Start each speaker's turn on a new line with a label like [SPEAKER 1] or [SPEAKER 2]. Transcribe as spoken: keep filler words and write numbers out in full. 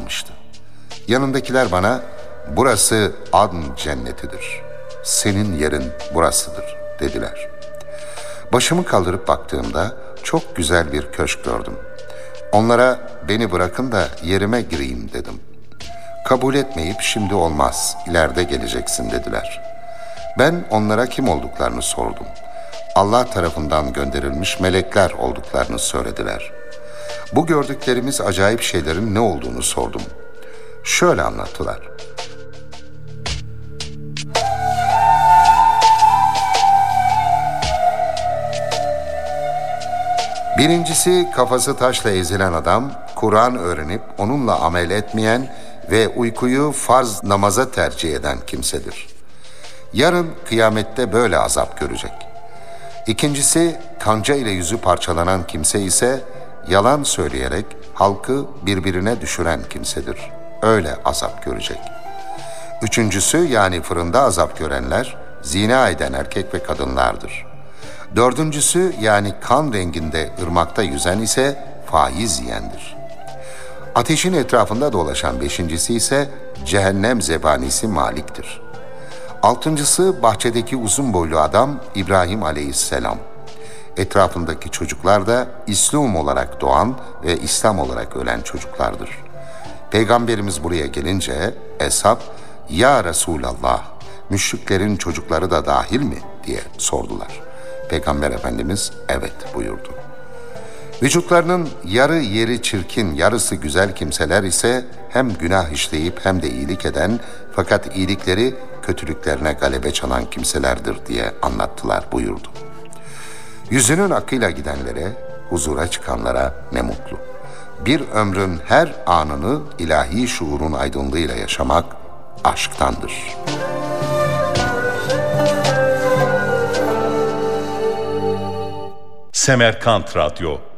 [SPEAKER 1] anlamıştı. Yanındakiler bana, burası Adn cennetidir, senin yerin burasıdır dediler. Başımı kaldırıp baktığımda çok güzel bir köşk gördüm. Onlara beni bırakın da yerime gireyim dedim. Kabul etmeyip şimdi olmaz, ileride geleceksin dediler. Ben onlara kim olduklarını sordum. Allah tarafından gönderilmiş melekler olduklarını söylediler. Bu gördüklerimiz acayip şeylerin ne olduğunu sordum. Şöyle anlattılar. Birincisi, kafası taşla ezilen adam, Kur'an öğrenip onunla amel etmeyen ve uykuyu farz namaza tercih eden kimsedir. Yarın kıyamette böyle azap görecek. İkincisi, kanca ile yüzü parçalanan kimse ise yalan söyleyerek halkı birbirine düşüren kimsedir. Öyle azap görecek. Üçüncüsü, yani fırında azap görenler zina eden erkek ve kadınlardır. Dördüncüsü, yani kan renginde ırmakta yüzen ise faiz yiyendir. Ateşin etrafında dolaşan beşincisi ise cehennem zebanisi Malik'tir. Altıncısı, bahçedeki uzun boylu adam İbrahim aleyhisselam. Etrafındaki çocuklar da İslam olarak doğan ve İslam olarak ölen çocuklardır. Peygamberimiz buraya gelince Eshab, "Ya Resulallah, müşriklerin çocukları da dahil mi?" diye sordular. Peygamber Efendimiz evet buyurdu. Vücutlarının yarı yeri çirkin, yarısı güzel kimseler ise hem günah işleyip hem de iyilik eden, fakat iyilikleri kötülüklerine galebe çalan kimselerdir diye anlattılar buyurdu. Yüzünün akıyla gidenlere, huzura çıkanlara ne mutlu. Bir ömrün her anını ilahi şuurun aydınlığıyla yaşamak aşktandır.
[SPEAKER 2] Semerkant Radyo